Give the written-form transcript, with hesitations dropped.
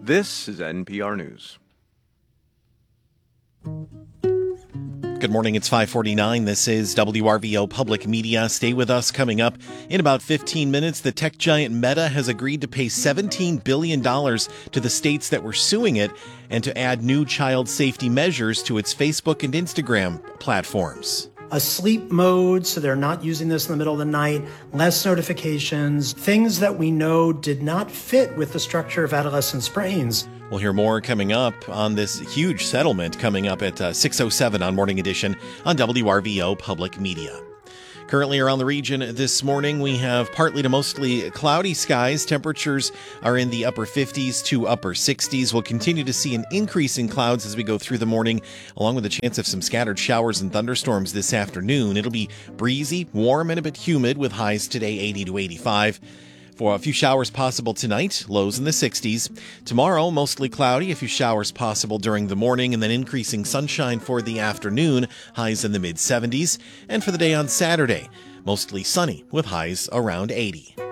This is NPR News. Good morning, it's 5:49. This is WRVO Public Media. Stay with us. Coming up in about 15 minutes, the tech giant Meta has agreed to pay $17 billion to the states that were suing it and to add new child safety measures to its Facebook and Instagram platforms. A sleep mode, so they're not using this in the middle of the night, less notifications, things that we know did not fit with the structure of adolescents' brains. We'll hear more coming up on this huge settlement coming up at 6:07 on Morning Edition on WRVO Public Media. Currently around the region this morning, we have partly to mostly cloudy skies. Temperatures are in the upper 50s to upper 60s. We'll continue to see an increase in clouds as we go through the morning, along with a chance of some scattered showers and thunderstorms this afternoon. It'll be breezy, warm, and a bit humid with highs today 80 to 85. For a few showers possible tonight, lows in the 60s. Tomorrow, mostly cloudy, a few showers possible during the morning, and then increasing sunshine for the afternoon, highs in the mid-70s. And for the day on Saturday, mostly sunny with highs around 80.